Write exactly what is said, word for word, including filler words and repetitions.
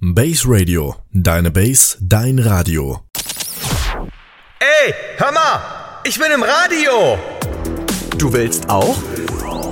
Base Radio, deine Base, dein Radio. Ey, hör mal, ich bin im Radio. Du willst auch?